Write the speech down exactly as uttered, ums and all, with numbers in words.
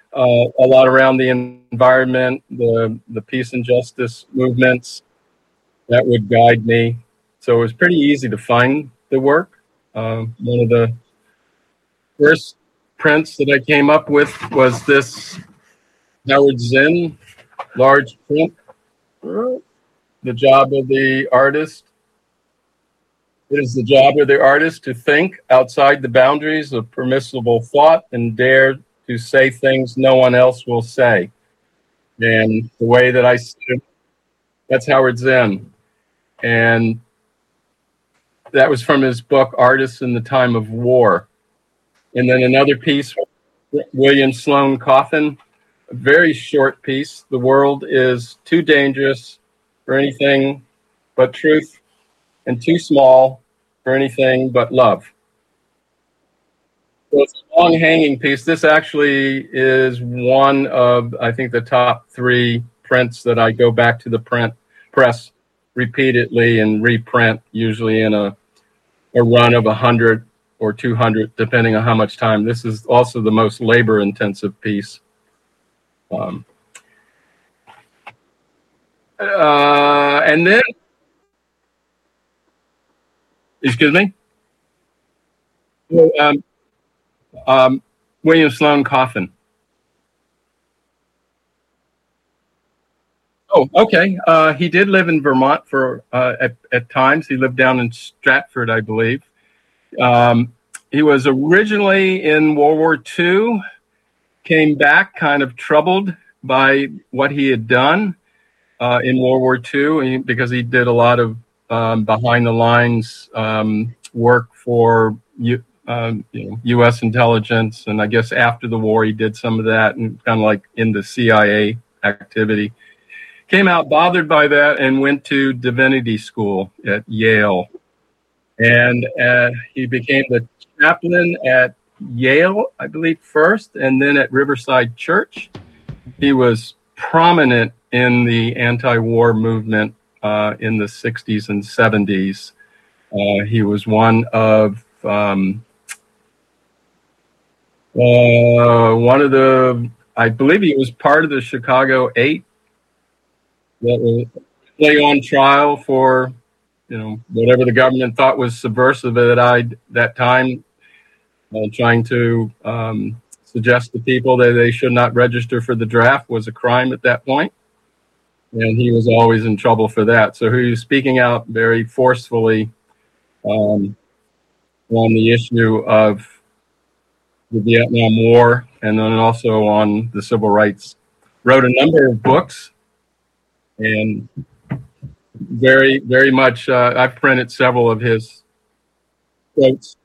uh, a lot around the environment, the the peace and justice movements that would guide me. So it was pretty easy to find the work. Um, one of the first prints that I came up with was this Howard Zinn large print, The Job of the Artist. It is the job of the artist to think outside the boundaries of permissible thought and dare to say things no one else will say. And the way that I see it, that's Howard Zinn. And that was from his book, Artists in the Time of War. And then another piece, William Sloane Coffin, a very short piece. The world is too dangerous for anything but truth and too small for anything but love. So it's a long hanging piece. This actually is one of, I think, the top three prints that I go back to the print press repeatedly and reprint, usually in a, a run of one hundred or two hundred, depending on how much time. This is also the most labor intensive piece. Um, uh, and then, excuse me? Um, um, William Sloane Coffin. Oh, okay. Uh, he did live in Vermont for uh, at, at times. He lived down in Stratford, I believe. Um, he was originally in World War Two, came back kind of troubled by what he had done uh, in World War Two, because he did a lot of um, behind the lines um, work for U, um, you know, U S intelligence. And I guess after the war, he did some of that and kind of like in the C I A activity. Came out bothered by that and went to divinity school at Yale. And uh, he became the chaplain at Yale, I believe, first, and then at Riverside Church. He was prominent in the anti-war movement uh, in the sixties and seventies. Uh, he was one of um, uh, one of the, I believe he was part of the Chicago Eight that was lay on trial for, you know, whatever the government thought was subversive at I, that time, uh, trying to um, suggest to people that they should not register for the draft was a crime at that point. And he was always in trouble for that. So he was speaking out very forcefully um, on the issue of the Vietnam War, and then also on the civil rights. Wrote a number of books, and very, very much, uh, I've printed several of his quotes